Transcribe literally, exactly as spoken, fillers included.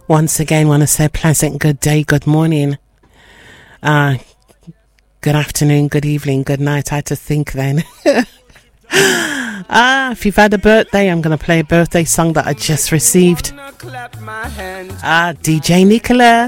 Once again, want to say pleasant good day, good morning, uh, good afternoon, good evening, good night. I had to think then. Ah, if you've had a birthday, I'm going to play a birthday song that I just received. Ah, D J Nicola.